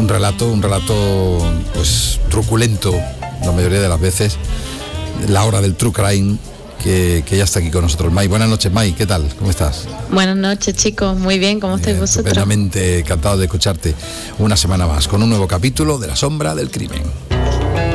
un relato pues truculento, la mayoría de las veces, la hora del true crime, que ya está aquí con nosotros. May, buenas noches, May, ¿qué tal? ¿Cómo estás? Buenas noches, chicos, muy bien, ¿cómo estáis vosotros? Estupendamente, encantado de escucharte una semana más, con un nuevo capítulo de La Sombra del Crimen.